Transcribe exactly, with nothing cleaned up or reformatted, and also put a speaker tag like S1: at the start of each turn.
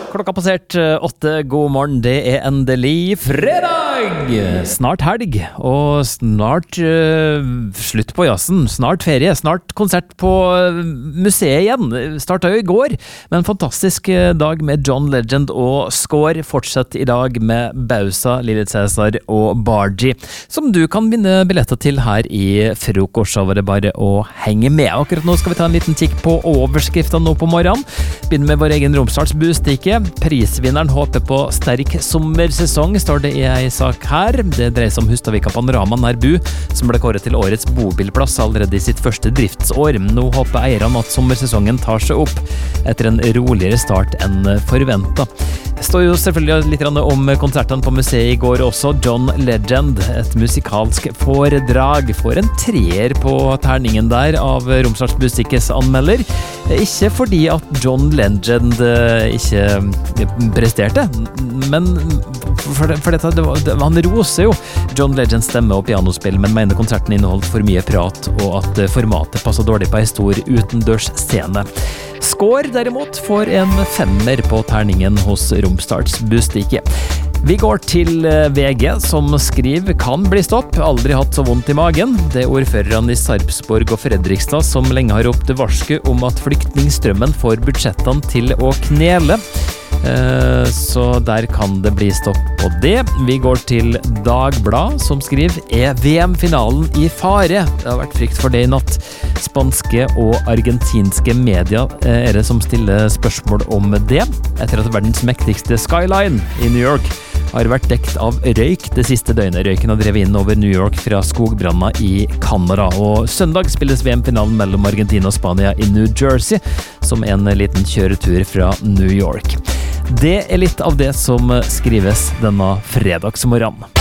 S1: Klokka passert åtte, god morgen, det er endelig fredag! Snart helg, og snart uh, slutt på jazzen, snart ferie, snart konsert på uh, museet igjen. Startet jo i går, med en fantastisk uh, dag med John Legend og Score. Fortsett i dag med Bausa, Lille Cæsar og Bargie, som du kan vinne billetter til her i frokost. Så var det bare å henge med. Akkurat nå skal vi ta en liten kikk på overskriften nå på morgenen. Begynner med vår egen Romsdals Budstikke. Prisvinneren håper på sterk sommersesong, står det i ei sak her. Det dreier seg om Hustadvika Panorama nær Bu, som ble kåret til årets bobilplass allerede i sitt første driftsår. Nå håper eierne at sommersesongen tar seg opp etter en roligere start enn forventet. Det står jo selvfølgelig litt om konsertene på museet i går også. John Legend, et musikalsk foredrag, får en treer på terningen der av Romsdals Budstikkes anmelder. Ikke fordi at John Legend ikke presterte, men for, for dette, det var, det, han roser jo John Legends stemme og pianospill, men mener konserten inneholdt for mye prat, og at formatet passer dårlig på en stor utendørsscene. Score derimot får en femmer på terningen hos Romsdals Budstikke. Vi går til V G, som skriver kan bli stopp, aldri hatt så vondt i magen. Det er ordførerne i Sarpsborg og Fredrikstad som lenge har ropt varsku om at flyktningstrømmen får budsjettene til å knele. Så der kan det bli stopp på det. Vi går til Dagblad, som skriver er V M-finalen i fare? Det har vært frykt for det i natt. Spanske og argentinske media er det som stiller spørsmål om det, etter at verdens mektigste skyline i New York har vært dekt av røyk det siste døgnet. Røyken har drevet inn over New York fra skogbranner i Canada. Og søndag spilles V M-finalen mellom Argentina og Spania i New Jersey, som en liten kjøretur fra New York. Det er litt av det som skrives denne fredagsmorgenen.